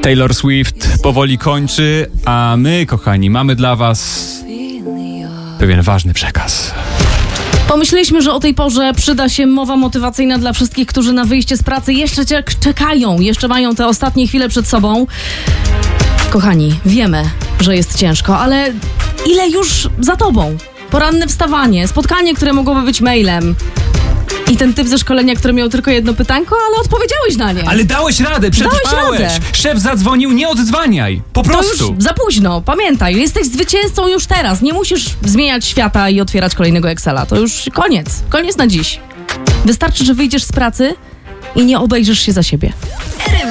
Taylor Swift powoli kończy, a my, kochani, mamy dla was pewien ważny przekaz. Pomyśleliśmy, że o tej porze przyda się mowa motywacyjna dla wszystkich, którzy na wyjście z pracy jeszcze czekają, jeszcze mają te ostatnie chwile przed sobą. Kochani, wiemy, że jest ciężko, ale ile już za tobą? Poranne wstawanie, spotkanie, które mogłoby być mailem. I ten typ ze szkolenia, który miał tylko jedno pytanko, ale odpowiedziałeś na nie. Ale dałeś radę, przetrwałeś! Dałeś radę. Szef zadzwonił, nie odzwaniaj! Po To prostu! już za późno, pamiętaj, jesteś zwycięzcą już teraz. Nie musisz zmieniać świata i otwierać kolejnego Excela. To już koniec na dziś. Wystarczy, że wyjdziesz z pracy i nie obejrzysz się za siebie.